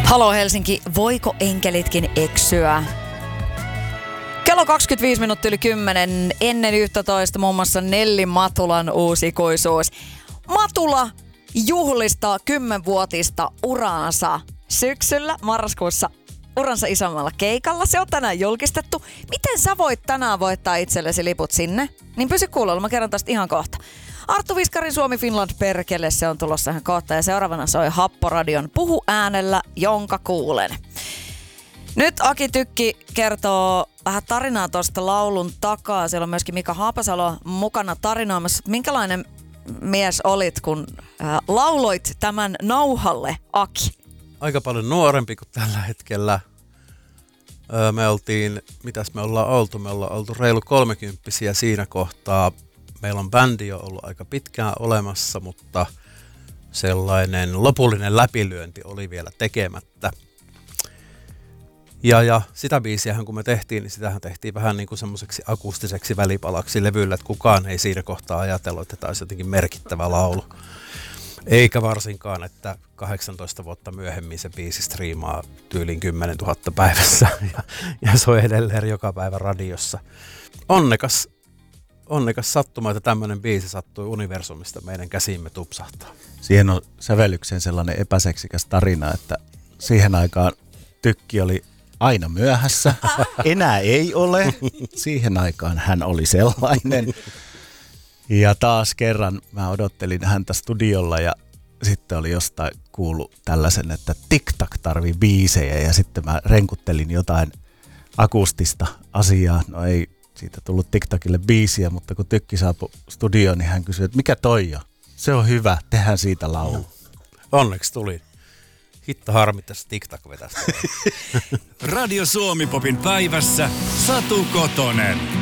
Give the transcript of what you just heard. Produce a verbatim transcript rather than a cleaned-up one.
Halo Helsinki, voiko enkelitkin eksyä? Kello kaksikymmentäviisi minuuttia yli kymmenen, ennen yksitoista muun muassa Nelli Matulan uusi ikuisuus. Matula juhlistaa kymmenvuotista uraansa syksyllä, marraskuussa uransa isommalla keikalla. Se on tänään julkistettu. Miten sä voit tänään voittaa itsellesi liput sinne? Niin pysy kuulolla, mä kerron tästä ihan kohta. Arttu Viskarin Suomi Finland perkele, se on tulossa ihan kohta ja seuraavana soi Happoradion Puhu äänellä, jonka kuulen. Nyt Aki Tykki kertoo vähän tarinaa tuosta laulun takaa. Siellä on myöskin Mika Haapasalo mukana tarinoimassa. Minkälainen mies olit, kun äh, lauloit tämän nauhalle, Aki? Aika paljon nuorempi kuin tällä hetkellä. Öö, me oltiin, mitäs me ollaan oltu? Me ollaan oltu reilu kolmekymppisiä siinä kohtaa. Meillä on bändi jo ollut aika pitkään olemassa, mutta sellainen lopullinen läpilyönti oli vielä tekemättä. Ja, ja sitä biisiähän kun me tehtiin, niin sitähän tehtiin vähän niin kuin semmoiseksi akustiseksi välipalaksi levyllä, että kukaan ei siinä kohtaa ajatellut, että tämä olisi jotenkin merkittävä laulu. Eikä varsinkaan, että kahdeksantoista vuotta myöhemmin se biisi striimaa tyyliin kymmenen tuhatta päivässä ja, ja soi edelleen joka päivä radiossa. Onnekas, onnekas sattuma, että tämmöinen biisi sattui universumista meidän käsiimme tupsahtaa. Siihen on sävellykseen sellainen epäseksikäs tarina, että siihen aikaan Tykki oli aina myöhässä. Enää ei ole. Siihen aikaan hän oli sellainen. Ja taas kerran mä odottelin häntä studiolla ja sitten oli jostain kuullut tällaisen, että TikTok tarvii biisejä ja sitten mä renkuttelin jotain akustista asiaa. No ei siitä tullut TikTokille biisiä, mutta kun Tykki saapui studioon, niin hän kysyi, että mikä toi on? Se on hyvä, tehdään siitä laulu. Onneksi tuli. Hitto harmittaisi TikTok vetästä. Radio Suomi Popin päivässä Satu Kotonen.